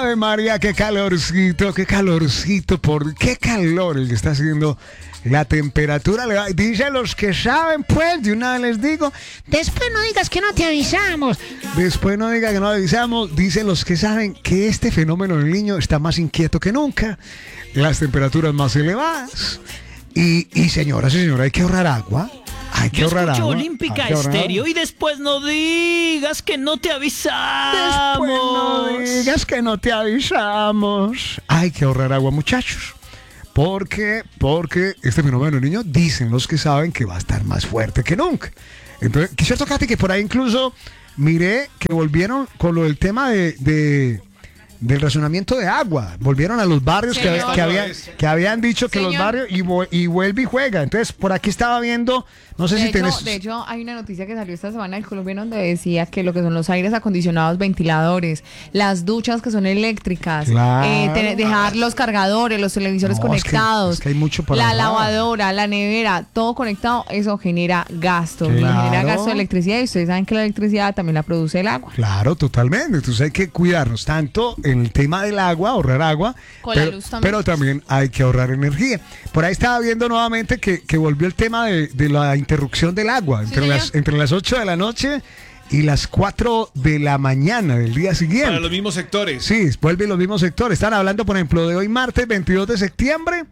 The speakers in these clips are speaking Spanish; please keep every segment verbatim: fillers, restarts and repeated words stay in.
Ave María, qué calorcito, qué calorcito, por qué calor el que está haciendo. La temperatura, le dicen los que saben, pues, de una vez les digo. Después no digas que no te avisamos. Después no digas que no avisamos. Dicen los que saben que este fenómeno del Niño está más inquieto que nunca. Las temperaturas más elevadas. Y, y señoras y señores, hay que ahorrar agua. Hay que Yo ahorrar escucho agua. Olímpica Hay que ahorrar Estéreo agua. y después no digas que no te avisamos. Después no digas que no te avisamos. Hay que ahorrar agua, muchachos. Porque, porque este fenómeno del Niño, dicen los que saben que va a estar más fuerte que nunca. Entonces, quisiera tocarte que por ahí incluso miré que volvieron con lo del tema de, de del racionamiento de agua. Volvieron a los barrios que, Señor. que, habían, que habían dicho que Señor. los barrios y, vu- y vuelve y juega. Entonces, por aquí estaba viendo, no sé De si hecho, tenés... de hecho, hay una noticia que salió esta semana del colombiano donde decía que lo que son los aires acondicionados, ventiladores, las duchas que son eléctricas, Claro. eh, tener- dejar los cargadores, los televisores No, es que- conectados, es que hay mucho para la hablar. lavadora, la nevera, todo conectado, eso genera gasto, y Claro. genera gasto de electricidad, y ustedes saben que la electricidad también la produce el agua. Claro, totalmente. Entonces hay que cuidarnos tanto en el tema del agua, ahorrar agua, Con la pero, luz también. pero también hay que ahorrar energía. Por ahí estaba viendo nuevamente que, que volvió el tema de, de la interrupción del agua entre, señor. las, entre las ocho de la noche y las cuatro de la mañana del día siguiente. Para los mismos sectores. Sí, vuelven los mismos sectores. Están hablando, por ejemplo, de hoy martes veintidós de septiembre,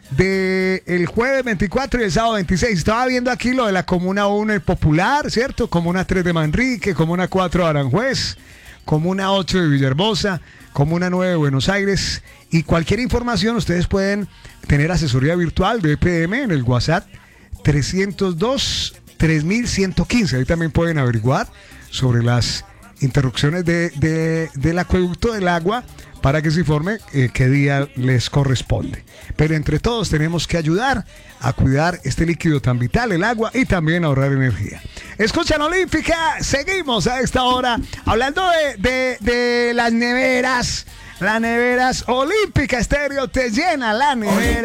de el jueves veinticuatro y el sábado veintiséis. Estaba viendo aquí lo de la Comuna uno el Popular, ¿cierto? Comuna tres de Manrique, Comuna cuatro de Aranjuez, Comuna ocho de Villahermosa, Comuna nueve de Buenos Aires. Y cualquier información ustedes pueden tener asesoría virtual de E P M en el WhatsApp trescientos dos, tres mil ciento quince. Ahí también pueden averiguar sobre las interrupciones de, de- del acueducto del agua para que se informe eh, qué día les corresponde. Pero entre todos tenemos que ayudar a cuidar este líquido tan vital, el agua, y también ahorrar energía. Escuchan Olímpica, seguimos a esta hora hablando de, de- de las neveras. Las neveras, Olímpica Estéreo te llena la nevera.